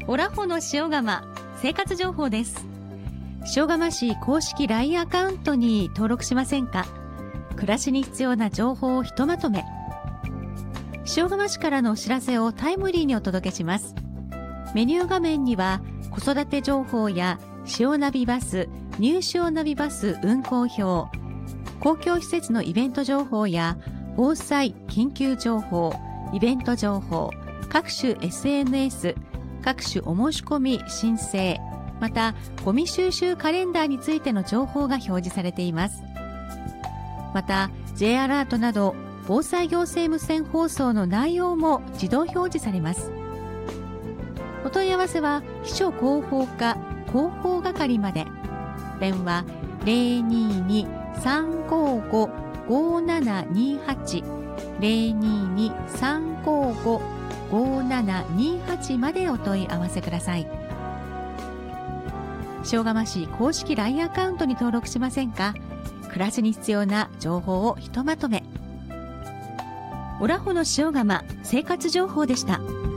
オラホの塩釜生活情報です。塩釜市公式 LINE アカウントに登録しませんか？暮らしに必要な情報をひとまとめ。塩釜市からのお知らせをタイムリーにお届けします。メニュー画面には子育て情報や塩ナビバス、ニュー塩ナビバス運行表、公共施設のイベント情報や防災・緊急情報、イベント情報、各種 SNS、各種お申し込み申請、またゴミ収集カレンダーについての情報が表示されています。また J アラートなど防災行政無線放送の内容も自動表示されます。お問い合わせは秘書広報課広報係まで。電話 022-355-5728 022-355-5728までお問い合わせください。塩釜市公式 LINE アカウントに登録しませんか？暮らしに必要な情報をひとまとめ。オラホの塩釜生活情報でした。